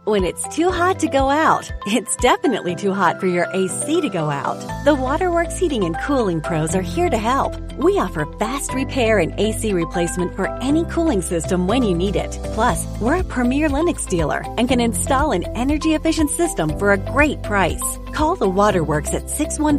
When it's too hot to go out, it's definitely too hot for your AC to go out. The Waterworks Heating and Cooling Pros are here to help. We offer fast repair and AC replacement for any cooling system when you need it. Plus, we're a premier Lennox dealer and can install an energy-efficient system for a great price. Call the Waterworks at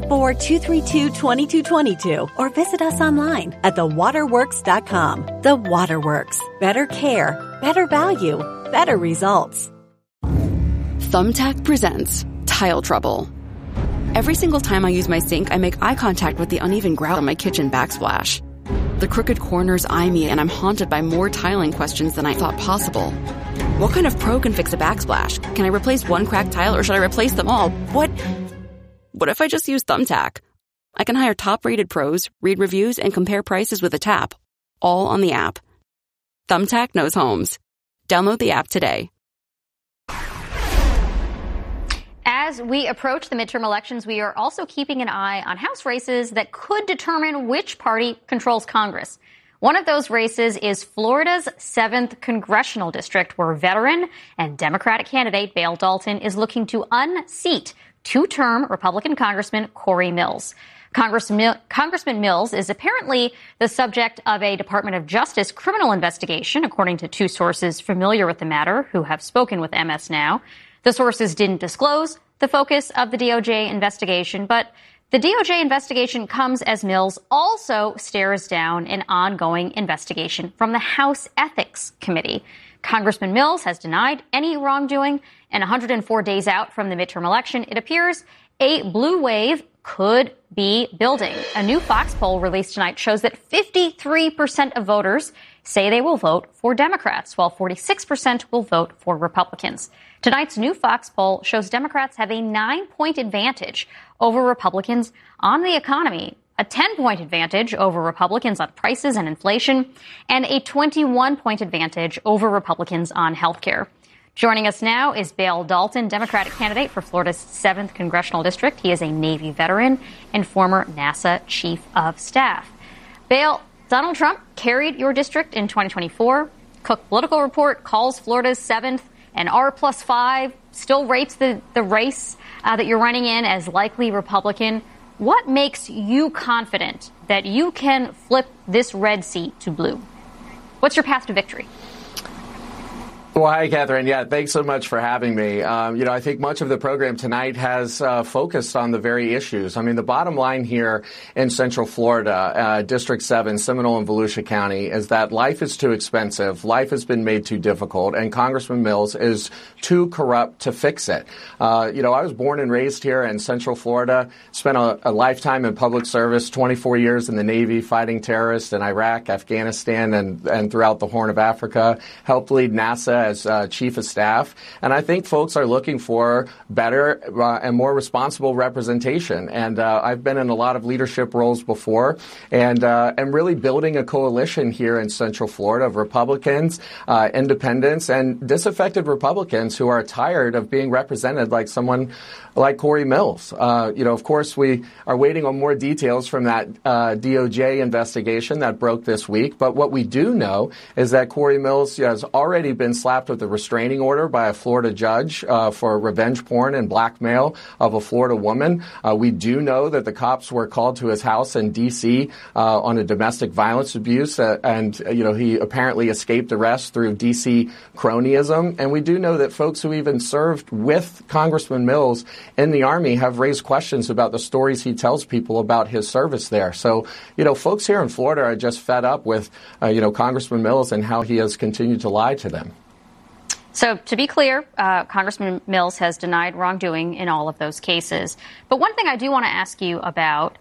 614-232-2222 or visit us online at thewaterworks.com. The Waterworks. Better care, better value, better results. Thumbtack presents Tile Trouble. Every single time I use my sink, I make eye contact with the uneven grout on my kitchen backsplash. The crooked corners eye me, and I'm haunted by more tiling questions than I thought possible. What kind of pro can fix a backsplash? Can I replace one cracked tile, or should I replace them all? What if I just use Thumbtack? I can hire top-rated pros, read reviews, and compare prices with a tap, all on the app. Thumbtack knows homes. Download the app today. As we approach the midterm elections, we are also keeping an eye on House races that could determine which party controls Congress. One of those races is Florida's 7th congressional district, where veteran and Democratic candidate Bale Dalton is looking to unseat two-term Republican Congressman Corey Mills. Congressman Mills is apparently the subject of a Department of Justice criminal investigation, according to two sources familiar with the matter who have spoken with MS Now. The sources didn't disclose the focus of the DOJ investigation, but the DOJ investigation comes as Mills also stares down an ongoing investigation from the House Ethics Committee. Congressman Mills has denied any wrongdoing, and 104 days out from the midterm election, it appears a blue wave could be building. A new Fox poll released tonight shows that 53% of voters say they will vote for Democrats, while 46% will vote for Republicans. Tonight's new Fox poll shows Democrats have a 9-point advantage over Republicans on the economy, a 10-point advantage over Republicans on prices and inflation, and a 21-point advantage over Republicans on health care. Joining us now is Bale Dalton, Democratic candidate for Florida's 7th congressional district. He is a Navy veteran and former NASA chief of staff. Bale, Donald Trump carried your district in 2024. Cook Political Report calls Florida's 7th and R+5, still rates the race that you're running in as likely Republican. What makes you confident that you can flip this red seat to blue? What's your path to victory? Well, hi, Catherine. Yeah, thanks so much for having me. I think much of the program tonight has focused on the very issues. I mean, the bottom line here in Central Florida, District 7, Seminole and Volusia County, is that life is too expensive, life has been made too difficult, and Congressman Mills is too corrupt to fix it. I was born and raised here in Central Florida, spent a lifetime in public service, 24 years in the Navy fighting terrorists in Iraq, Afghanistan, and throughout the Horn of Africa, helped lead NASA as chief of staff. And I think folks are looking for better and more responsible representation. And I've been in a lot of leadership roles before, and really building a coalition here in Central Florida of Republicans, independents, and disaffected Republicans who are tired of being represented like someone like Corey Mills. Of course, we are waiting on more details from that DOJ investigation that broke this week. But what we do know is that Corey Mills has already been slapped with a restraining order by a Florida judge for revenge porn and blackmail of a Florida woman. We do know that the cops were called to his house in D.C. On a domestic violence abuse, and he apparently escaped arrest through D.C. cronyism. And we do know that folks who even served with Congressman Mills in the Army have raised questions about the stories he tells people about his service there. So, folks here in Florida are just fed up with, Congressman Mills and how he has continued to lie to them. So to be clear, Congressman Mills has denied wrongdoing in all of those cases. But one thing I do want to ask you about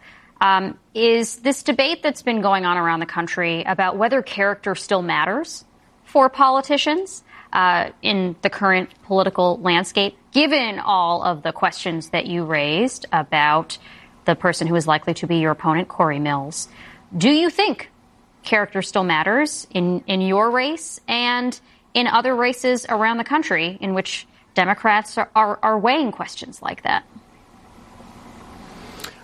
is this debate that's been going on around the country about whether character still matters for politicians in the current political landscape, given all of the questions that you raised about the person who is likely to be your opponent, Corey Mills. Do you think character still matters in your race and in other races around the country in which Democrats are weighing questions like that?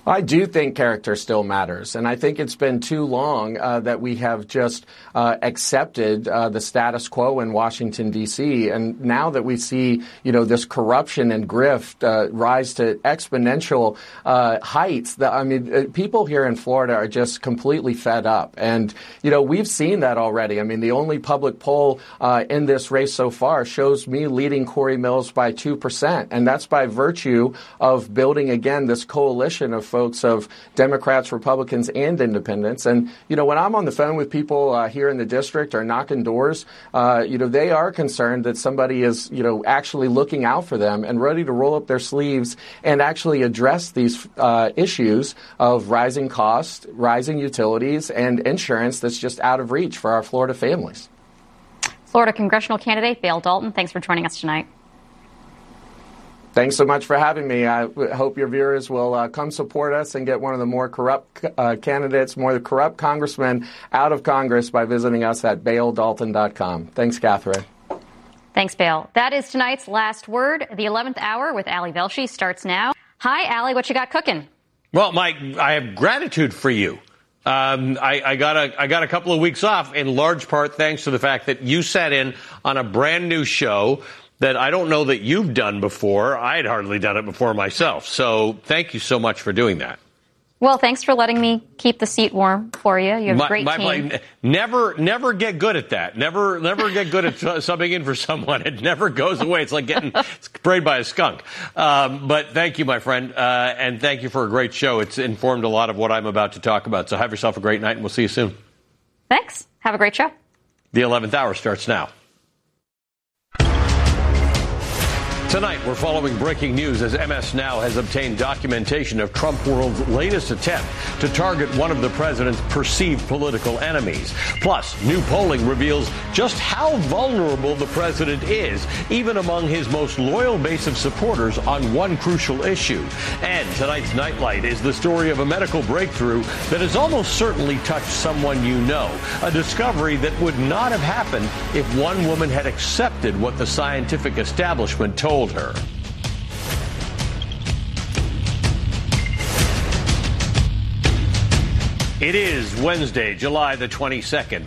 I do think character still matters, and I think it's been too long that we have just accepted the status quo in Washington, D.C., and now that we see, this corruption and grift rise to exponential heights, people here in Florida are just completely fed up, and, we've seen that already. The only public poll in this race so far shows me leading Corey Mills by 2%, and that's by virtue of building, again, this coalition of folks of Democrats, Republicans, and independents. And, when I'm on the phone with people here in the district or knocking doors, they are concerned that somebody is, actually looking out for them and ready to roll up their sleeves and actually address these issues of rising costs, rising utilities, and insurance that's just out of reach for our Florida families. Florida congressional candidate Bail Dalton, thanks for joining us tonight. Thanks so much for having me. I hope your viewers will come support us and get one of the more corrupt candidates, more corrupt congressmen out of Congress by visiting us at baildalton.com. Thanks, Catherine. Thanks, Bail. That is tonight's Last Word. The 11th hour with Ali Velshi starts now. Hi, Ali. What you got cooking? Well, Mike, I have gratitude for you. I got a couple of weeks off in large part thanks to the fact that you sat in on a brand new show that I don't know that you've done before. I had hardly done it before myself. So thank you so much for doing that. Well, thanks for letting me keep the seat warm for you. You have a great team. Never get good at that. Never get good at subbing in for someone. It never goes away. It's like getting sprayed by a skunk. But thank you, my friend. And thank you for a great show. It's informed a lot of what I'm about to talk about. So have yourself a great night, and we'll see you soon. Thanks. Have a great show. The 11th hour starts now. Tonight, we're following breaking news as MS Now has obtained documentation of Trump World's latest attempt to target one of the president's perceived political enemies. Plus, new polling reveals just how vulnerable the president is, even among his most loyal base of supporters on one crucial issue. And tonight's Nightlight is the story of a medical breakthrough that has almost certainly touched someone you know, a discovery that would not have happened if one woman had accepted what the scientific establishment told her. It is Wednesday, July the 22nd,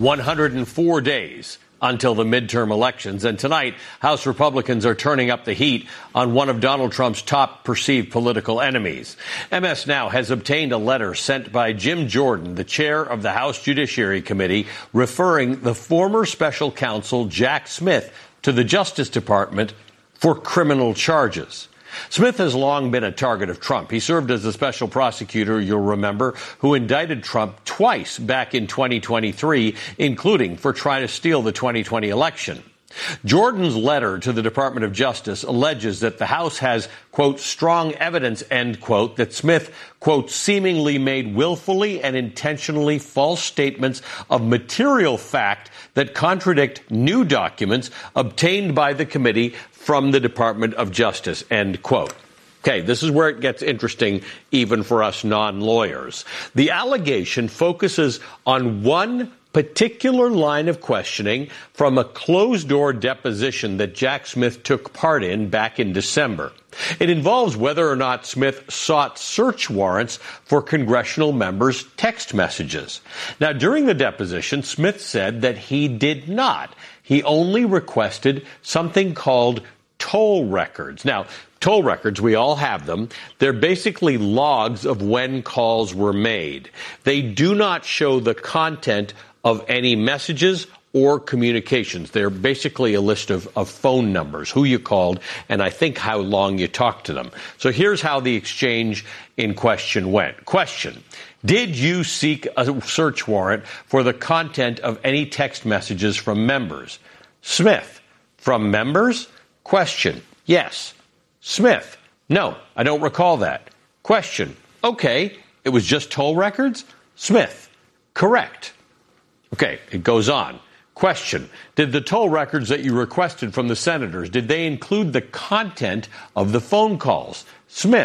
104 days until the midterm elections. And tonight, House Republicans are turning up the heat on one of Donald Trump's top perceived political enemies. MS Now has obtained a letter sent by Jim Jordan, the chair of the House Judiciary Committee, referring the former special counsel Jack Smith to the Justice Department for criminal charges. Smith has long been a target of Trump. He served as the special prosecutor, you'll remember, who indicted Trump twice back in 2023, including for trying to steal the 2020 election. Jordan's letter to the Department of Justice alleges that the House has, quote, strong evidence, end quote, that Smith, quote, seemingly made willfully and intentionally false statements of material fact that contradict new documents obtained by the committee from the Department of Justice, end quote. Okay, this is where it gets interesting even for us non-lawyers. The allegation focuses on one particular line of questioning from a closed-door deposition that Jack Smith took part in back in December. It involves whether or not Smith sought search warrants for congressional members' text messages. Now, during the deposition, Smith said that he did not. He only requested something called toll records. Now, toll records, we all have them. They're basically logs of when calls were made. They do not show the content of any messages or communications. They're basically a list of phone numbers, who you called, and I think how long you talked to them. So here's how the exchange in question went. Question: did you seek a search warrant for the content of any text messages from members? Smith: from members? Question: yes. Smith: no, I don't recall that. Question: okay, it was just toll records? Smith: correct. Okay, it goes on. Question: did the toll records that you requested from the senators, did they include the content of the phone calls? Smith: